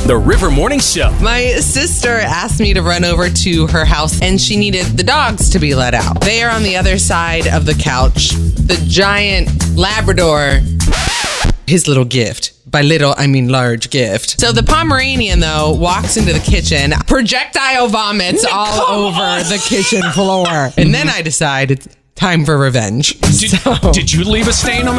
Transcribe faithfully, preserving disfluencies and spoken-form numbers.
The River Morning Show. My sister asked me to run over to her house and she needed the dogs to be let out. They are on the other side of the couch. The giant Labrador, his little gift. By little, I mean large gift. So the Pomeranian, though, walks into the kitchen, projectile vomits all over the kitchen floor. And then I decide it's time for revenge. Did, so. did you leave a stain on the